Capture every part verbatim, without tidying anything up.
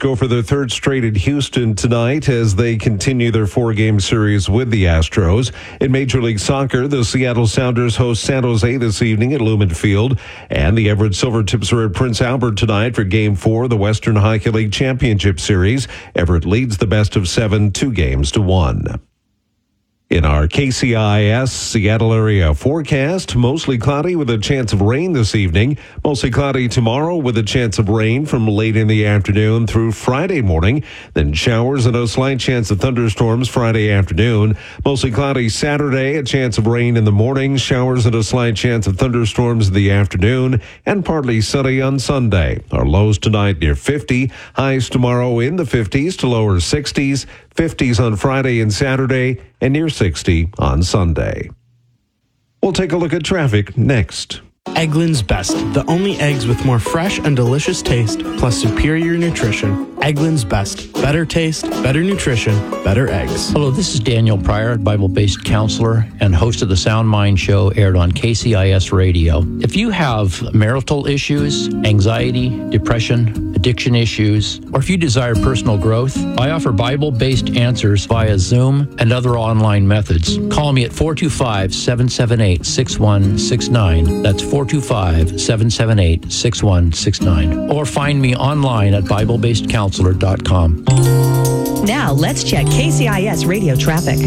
go for their third straight in Houston tonight as they continue their four-game series with the Astros. In Major League Soccer, the Seattle Sounders host San Jose this evening at Lumen Field, and the Everett Silvertips are at Prince Albert tonight for Game four of the Western Hockey League Championship Series. Everett leads the best of seven, two games to one. In our K C I S Seattle area forecast, mostly cloudy with a chance of rain this evening. Mostly cloudy tomorrow with a chance of rain from late in the afternoon through Friday morning. Then showers and a slight chance of thunderstorms Friday afternoon. Mostly cloudy Saturday, a chance of rain in the morning. Showers and a slight chance of thunderstorms in the afternoon. And partly sunny on Sunday. Our lows tonight near fifty. Highs tomorrow in the fifties to lower sixties. fifties on Friday and Saturday, and near sixty on Sunday. We'll take a look at traffic next. Eggland's Best, the only eggs with more fresh and delicious taste, plus superior nutrition. Eggland's Best. Better taste, better nutrition, better eggs. Hello, this is Daniel Pryor, Bible-based counselor and host of the Sound Mind Show, aired on K C I S Radio. If you have marital issues, anxiety, depression, addiction issues, or if you desire personal growth, I offer Bible-based answers via Zoom and other online methods. Call me at four two five, seven seven eight, six one six nine. That's four two five, seven seven eight, six one six nine. Or find me online at bible based counselor dot com. Now, let's check K C I S radio traffic.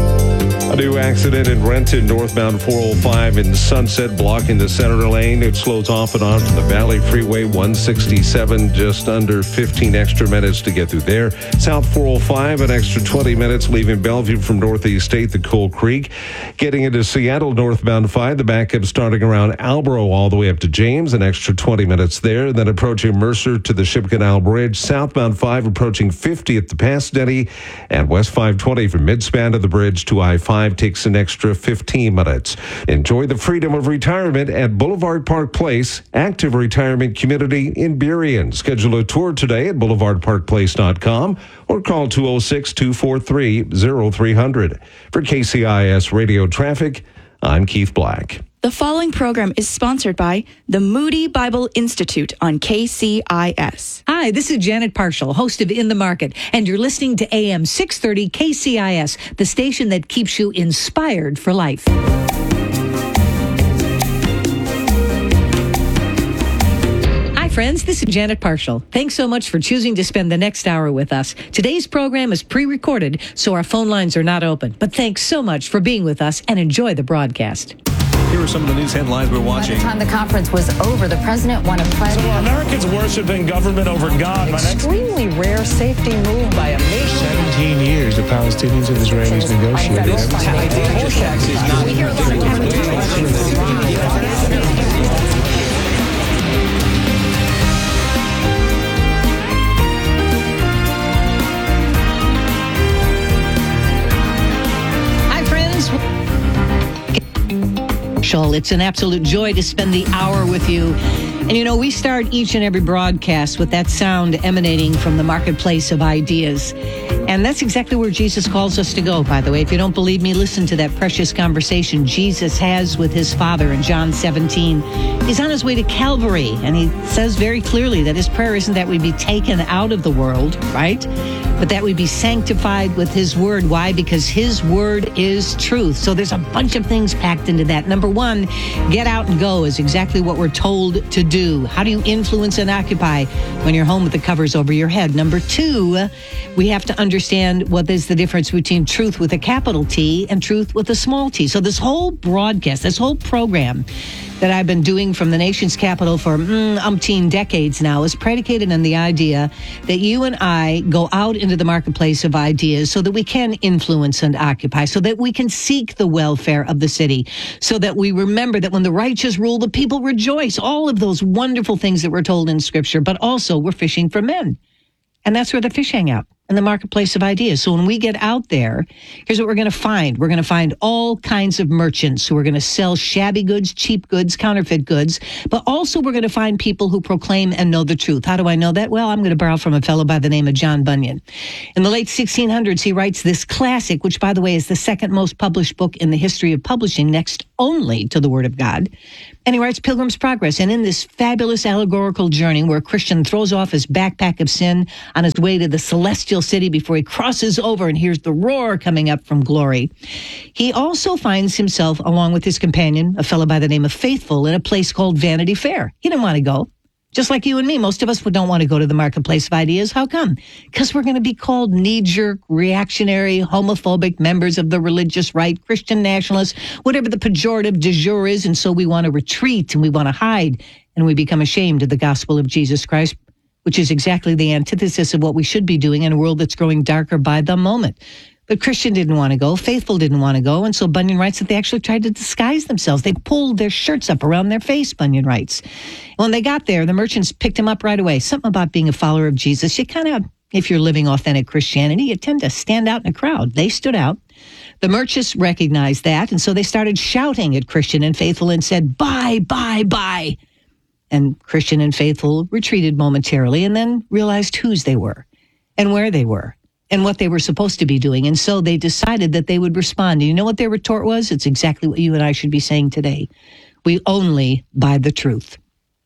A new accident in Renton, northbound four oh five in Sunset, blocking the center lane. It slows off and on from the Valley Freeway one sixty-seven, just under fifteen extra minutes to get through there. South four oh five, an extra twenty minutes, leaving Bellevue from Northeast State to Coal Creek. Getting into Seattle, northbound five, the backup starting around Albro all the way up to James, an extra twenty minutes there. Then approaching Mercer to the Ship Canal Bridge. Southbound five approaching fifty at the Pass Denny, and West five twenty from Midspan to the bridge to I five takes an extra fifteen minutes. Enjoy the freedom of retirement at Boulevard Park Place, active retirement community in Burien. Schedule a tour today at boulevard park place dot com or call two oh six, two four three, oh three hundred. For K C I S Radio Traffic, I'm Keith Black. The following program is sponsored by the Moody Bible Institute on K C I S. Hi, this is Janet Parshall, host of In the Market, and you're listening to A M six thirty K C I S, the station that keeps you inspired for life. Hi, friends. This is Janet Parshall. Thanks so much for choosing to spend the next hour with us. Today's program is pre-recorded, so our phone lines are not open. But thanks so much for being with us, and enjoy the broadcast. Here are some of the news headlines we're watching. By the time the conference was over, the president won a pledge. So Americans worshiping government over God. Extremely rare safety move by a nation. seventeen years the Palestinians and Israelis negotiated. Hi, friends. It's an absolute joy to spend the hour with you. And you know, we start each and every broadcast with that sound emanating from the marketplace of ideas. And that's exactly where Jesus calls us to go, by the way. If you don't believe me, listen to that precious conversation Jesus has with his Father in John seventeen. He's on his way to Calvary, and he says very clearly that his prayer isn't that we be taken out of the world, right? But that we be sanctified with his word. Why? Because his word is truth. So there's a bunch of things packed into that. Number one, get out and go is exactly what we're told to do. How do you influence and occupy when you're home with the covers over your head? Number two, we have to understand what is the difference between truth with a capital T and truth with a small t. So this whole broadcast, this whole program that I've been doing from the nation's capital for mm, umpteen decades now is predicated on the idea that you and I go out into the marketplace of ideas so that we can influence and occupy, so that we can seek the welfare of the city, so that we remember that when the righteous rule, the people rejoice. All of those wonderful things that we're told in Scripture, but also we're fishing for men. And that's where the fish hang out, in the marketplace of ideas. So when we get out there, here's what we're going to find. We're going to find all kinds of merchants who are going to sell shabby goods, cheap goods, counterfeit goods. But also we're going to find people who proclaim and know the truth. How do I know that? Well, I'm going to borrow from a fellow by the name of John Bunyan. In the late sixteen hundreds, he writes this classic, which, by the way, is the second most published book in the history of publishing, next only to the Word of God. And he writes Pilgrim's Progress. And in this fabulous allegorical journey where a Christian throws off his backpack of sin on his way to the celestial city before he crosses over and hears the roar coming up from glory, he also finds himself, along with his companion, a fellow by the name of Faithful, in a place called Vanity Fair. He didn't want to go. Just like you and me, most of us don't want to go to the marketplace of ideas. How come? Because we're going to be called knee-jerk, reactionary, homophobic members of the religious right, Christian nationalists, whatever the pejorative du jour is, and so we want to retreat and we want to hide, and we become ashamed of the gospel of Jesus Christ, which is exactly the antithesis of what we should be doing in a world that's growing darker by the moment. But Christian didn't want to go. Faithful didn't want to go. And so Bunyan writes that they actually tried to disguise themselves. They pulled their shirts up around their face, Bunyan writes. When they got there, the merchants picked him up right away. Something about being a follower of Jesus. You kind of, if you're living authentic Christianity, you tend to stand out in a crowd. They stood out. The merchants recognized that. And so they started shouting at Christian and Faithful and said, buy, buy, buy. And Christian and Faithful retreated momentarily and then realized whose they were and where they were and what they were supposed to be doing. And so they decided that they would respond. And you know what their retort was? It's exactly what you and I should be saying today. We only buy the truth.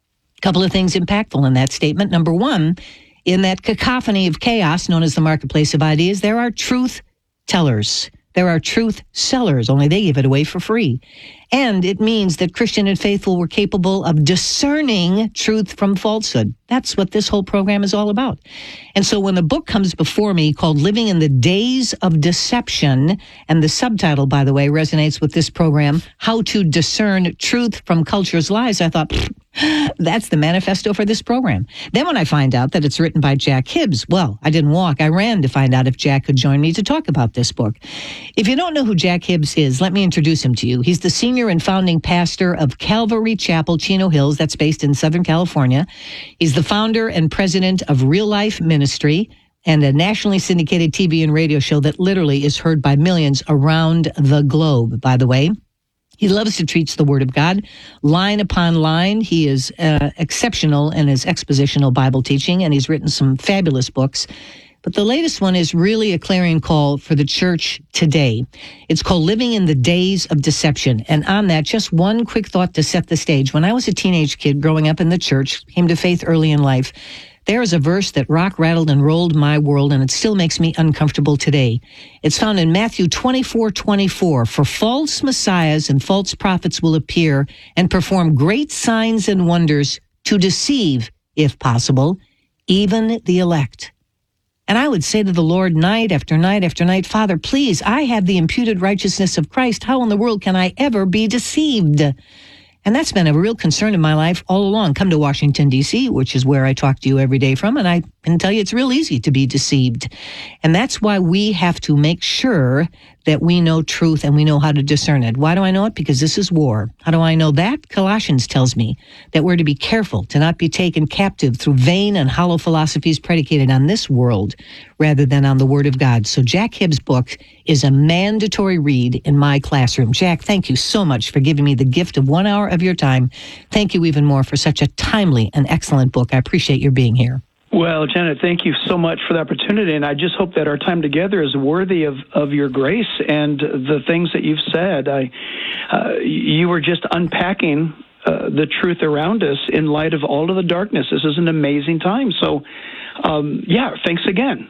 A couple of things impactful in that statement. Number one, in that cacophony of chaos known as the marketplace of ideas, there are truth tellers. There are truth sellers, only they give it away for free. And it means that Christian and Faithful were capable of discerning truth from falsehood. That's what this whole program is all about. And so when the book comes before me called Living in the Days of Deception, and the subtitle, by the way, resonates with this program, How to Discern Truth from Culture's Lies, I thought, that's the manifesto for this program. Then when I find out that it's written by Jack Hibbs, well, I didn't walk. I ran to find out if Jack could join me to talk about this book. If you don't know who Jack Hibbs is, let me introduce him to you. He's the senior and founding pastor of Calvary Chapel, Chino Hills, that's based in Southern California. He's the founder and president of Real Life Ministry, and a nationally syndicated T V and radio show that literally is heard by millions around the globe, by the way. He loves to teach the Word of God, line upon line. He is uh, exceptional in his expositional Bible teaching, and he's written some fabulous books. But the latest one is really a clarion call for the church today. It's called Living in the Days of Deception. And on that, just one quick thought to set the stage. When I was a teenage kid growing up in the church, came to faith early in life, there is a verse that rock rattled and rolled my world, and it still makes me uncomfortable today. It's found in Matthew twenty-four twenty-four. For false messiahs and false prophets will appear and perform great signs and wonders to deceive, if possible, even the elect. And I would say to the Lord night after night after night, Father, please, I have the imputed righteousness of Christ. How in the world can I ever be deceived? And that's been a real concern in my life all along. Come to Washington, D C, which is where I talk to you every day from, and I can tell you it's real easy to be deceived. And that's why we have to make sure that we know truth and we know how to discern it. Why do I know it? Because this is war. How do I know that? Colossians tells me that we're to be careful to not be taken captive through vain and hollow philosophies predicated on this world rather than on the Word of God. So Jack Hibbs' book is a mandatory read in my classroom. Jack, thank you so much for giving me the gift of one hour of your time. Thank you even more for such a timely and excellent book. I appreciate your being here. Well, Janet, thank you so much for the opportunity, and I just hope that our time together is worthy of, of your grace and the things that you've said. I, uh, you were just unpacking uh, the truth around us in light of all of the darkness. This is an amazing time. So, um, yeah, thanks again.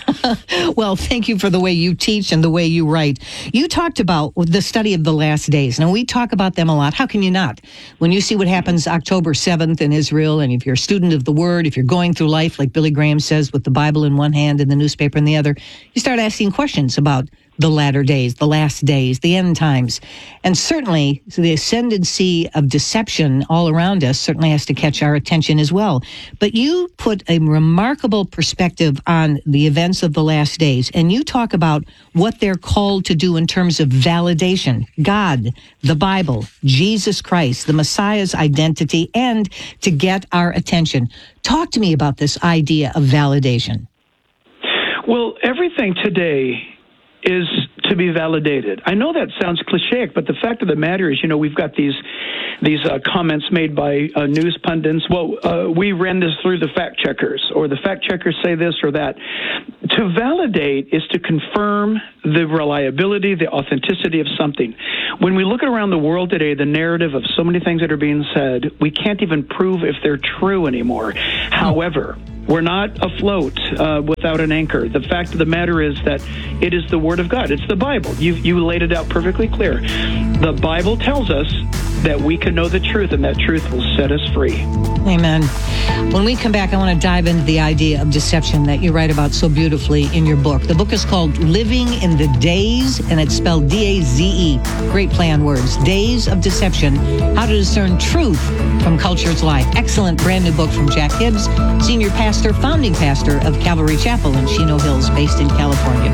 Well, thank you for the way you teach and the way you write. You talked about the study of the last days. Now, we talk about them a lot. How can you not? When you see what happens October seventh in Israel, and if you're a student of the Word, if you're going through life, like Billy Graham says, with the Bible in one hand and the newspaper in the other, you start asking questions about the latter days, the last days, the end times. And certainly the ascendancy of deception all around us certainly has to catch our attention as well. But you put a remarkable perspective on the events of the last days, and you talk about what they're called to do in terms of validation. God, the Bible, Jesus Christ, the Messiah's identity, and to get our attention. Talk to me about this idea of validation. Well, everything today is to be validated. I know that sounds cliche, but the fact of the matter is, you know, we've got these these uh, comments made by uh, news pundits. Well, uh, we ran this through the fact checkers, or the fact checkers say this or that. To validate is to confirm the reliability, the authenticity of something. When we look around the world today, the narrative of so many things that are being said, we can't even prove if they're true anymore. However, we're not afloat uh, without an anchor. The fact of the matter is that it is the Word of God. It's the Bible. You, you laid it out perfectly clear. The Bible tells us that we can know the truth, and that truth will set us free. Amen. When we come back, I want to dive into the idea of deception that you write about so beautifully in your book. The book is called Living in the Days, and it's spelled D A Z E. Great play on words. Days of Deception, How to Discern Truth from Culture's Lie. Excellent brand new book from Jack Hibbs, senior pastor, founding pastor of Calvary Chapel in Chino Hills, based in California.